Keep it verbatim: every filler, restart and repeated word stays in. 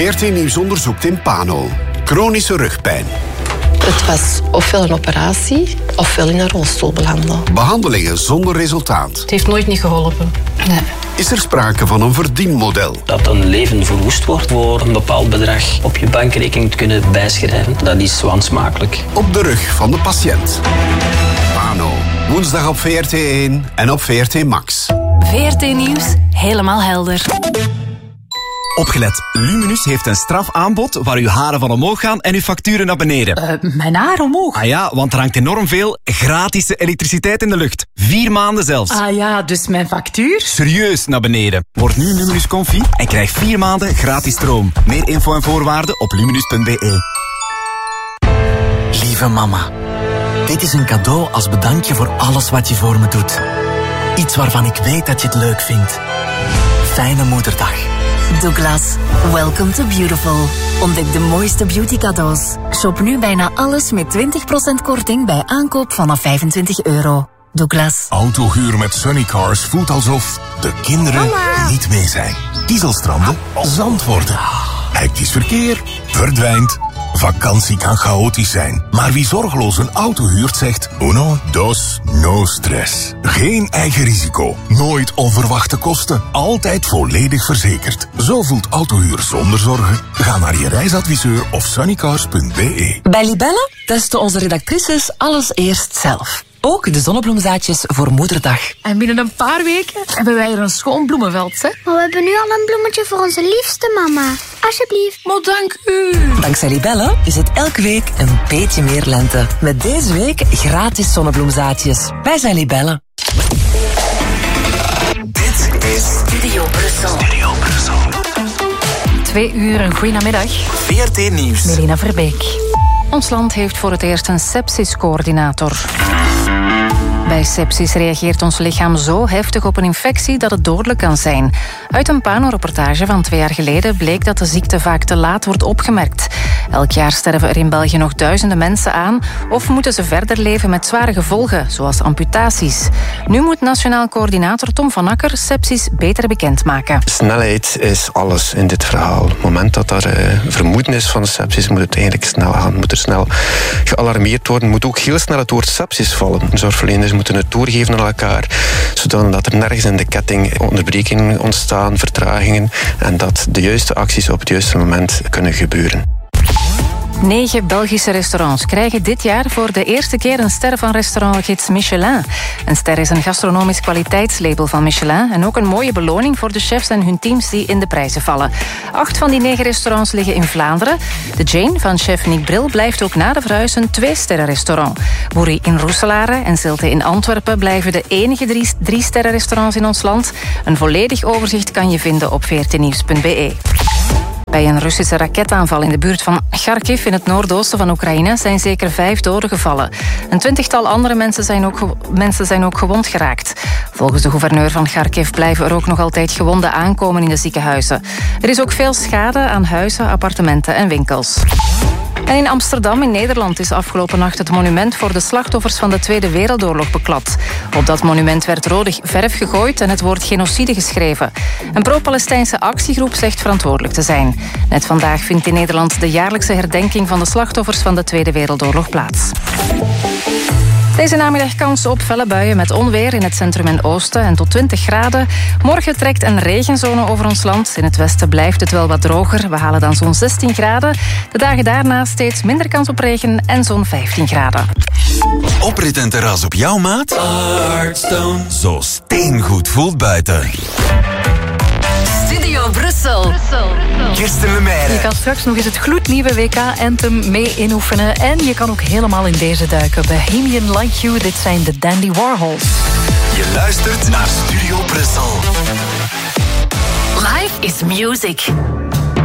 V R T Nieuws onderzoekt in Pano. Chronische rugpijn. Het was ofwel een operatie, ofwel in een rolstoel belanden. Behandelingen zonder resultaat. Het heeft nooit niet geholpen. Nee. Is er sprake van een verdienmodel? Dat een leven verwoest wordt voor een bepaald bedrag op je bankrekening te kunnen bijschrijven, dat is wansmakelijk. Op de rug van de patiënt. Pano. Woensdag op V R T één en op V R T Max. V R T Nieuws, helemaal helder. Opgelet, Luminus heeft een strafaanbod waar uw haren van omhoog gaan en uw facturen naar beneden. Uh, mijn haar omhoog? Ah ja, want er hangt enorm veel gratis elektriciteit in de lucht. Vier maanden zelfs. Ah ja, dus mijn factuur? Serieus naar beneden. Word nu Luminus Comfy en krijg vier maanden gratis stroom. Meer info en voorwaarden op luminus punt b e. Lieve mama, dit is een cadeau als bedankje voor alles wat je voor me doet. Iets waarvan ik weet dat je het leuk vindt. Fijne moederdag. Douglas, welcome to beautiful. Ontdek de mooiste beauty cadeaus. Shop nu bijna alles met twintig procent korting bij aankoop vanaf vijfentwintig euro. Douglas. Autohuur met Sunnycars voelt alsof de kinderen Mama. niet mee zijn. Kieselstranden, zand worden. Hectisch verkeer, verdwijnt. Vakantie kan chaotisch zijn, maar wie zorgeloos een auto huurt zegt uno, dos, no stress. Geen eigen risico, nooit onverwachte kosten, altijd volledig verzekerd. Zo voelt autohuur zonder zorgen. Ga naar je reisadviseur of sunnycars punt b e. Bij Libelle testen onze redactrices alles eerst zelf. Ook de zonnebloemzaadjes voor Moederdag. En binnen een paar weken hebben wij er een schoon bloemenveld, hè? Maar we hebben nu al een bloemetje voor onze liefste mama. Alsjeblieft. Maar dank u. Dankzij Libelle is het elke week een beetje meer lente. Met deze week gratis zonnebloemzaadjes. Wij zijn Libelle. Dit is Studio Brussel. Studio Brussel. Twee uur, een goeiemiddag. V R T Nieuws. Melina Verbeek. Ons land heeft voor het eerst een sepsiscoördinator. Bij sepsis reageert ons lichaam zo heftig op een infectie dat het dodelijk kan zijn. Uit een Pano-reportage van twee jaar geleden bleek dat de ziekte vaak te laat wordt opgemerkt. Elk jaar sterven er in België nog duizenden mensen aan of moeten ze verder leven met zware gevolgen, zoals amputaties. Nu moet Nationaal Coördinator Tom van Akker sepsis beter bekendmaken. Snelheid is alles in dit verhaal. Op het moment dat er uh, vermoeden is van de sepsis, moet het eigenlijk snel gaan. Moet er snel gealarmeerd worden. Moet ook heel snel het woord sepsis vallen. Zorgverleners moeten het doorgeven aan elkaar, zodat er nergens in de ketting onderbrekingen ontstaan, vertragingen, en dat de juiste acties op het juiste moment kunnen gebeuren. Negen Belgische restaurants krijgen dit jaar voor de eerste keer een ster van restaurantgids Michelin. Een ster is een gastronomisch kwaliteitslabel van Michelin en ook een mooie beloning voor de chefs en hun teams die in de prijzen vallen. Acht van die negen restaurants liggen in Vlaanderen. De Jane van chef Nick Bril blijft ook na de verhuis een twee-sterren-restaurant. Boerie in Roeselare en Zilte in Antwerpen blijven de enige drie, drie-sterren-restaurants in ons land. Een volledig overzicht kan je vinden op v r t nieuws punt b e. Bij een Russische raketaanval in de buurt van Kharkiv in het noordoosten van Oekraïne zijn zeker vijf doden gevallen. Een twintigtal andere mensen zijn ook, ge- mensen zijn ook gewond geraakt. Volgens de gouverneur van Kharkiv blijven er ook nog altijd gewonden aankomen in de ziekenhuizen. Er is ook veel schade aan huizen, appartementen en winkels. En in Amsterdam in Nederland is afgelopen nacht het monument voor de slachtoffers van de Tweede Wereldoorlog beklad. Op dat monument werd rode verf gegooid en het woord genocide geschreven. Een pro-Palestijnse actiegroep zegt verantwoordelijk te zijn. Net vandaag vindt in Nederland de jaarlijkse herdenking van de slachtoffers van de Tweede Wereldoorlog plaats. Deze namiddag kans op felle buien met onweer in het centrum en oosten en tot twintig graden. Morgen trekt een regenzone over ons land. In het westen blijft het wel wat droger. We halen dan zo'n zestien graden. De dagen daarna steeds minder kans op regen en zo'n vijftien graden. Oprit en terras op jouw maat? Artstone. Zo steengoed voelt buiten. Studio Brussel. Brussel. Kirsten Lemeyre. Je kan straks nog eens het gloednieuwe W K-anthem mee inoefenen. En je kan ook helemaal in deze duiken. Bohemian Like You, dit zijn de Dandy Warhols. Je luistert naar Studio Brussel. Life is music.